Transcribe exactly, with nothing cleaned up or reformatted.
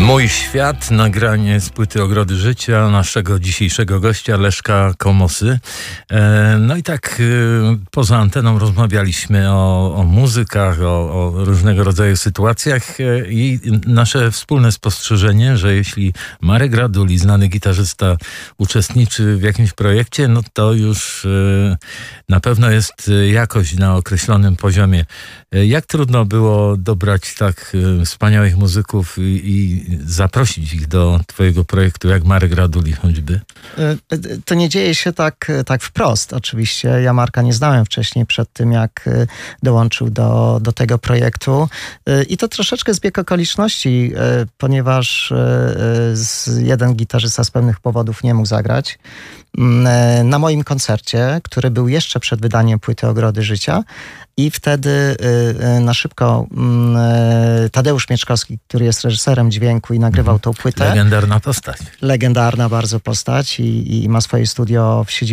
Mój świat, nagranie z płyty Ogrody Życia naszego dzisiejszego gościa Leszka Komosy. No i tak poza anteną rozmawialiśmy o, o muzykach, o, o różnego rodzaju sytuacjach i nasze wspólne spostrzeżenie, że jeśli Marek Raduli, znany gitarzysta, uczestniczy w jakimś projekcie, no to już na pewno jest jakość na określonym poziomie. Jak trudno było dobrać tak wspaniałych muzyków i, i zaprosić ich do twojego projektu, jak Marek Raduli choćby? To nie dzieje się tak, tak wprost oczywiście. Ja Marka nie znałem wcześniej przed tym, jak dołączył do, do tego projektu. I to troszeczkę zbieg okoliczności, ponieważ jeden gitarzysta z pewnych powodów nie mógł zagrać na moim koncercie, który był jeszcze przed wydaniem płyty Ogrody Życia. I wtedy na szybko Tadeusz Mieczkowski, który jest reżyserem dźwięku i nagrywał tą płytę. Legendarna postać. Legendarna bardzo postać i, i ma swoje studio w siedzibie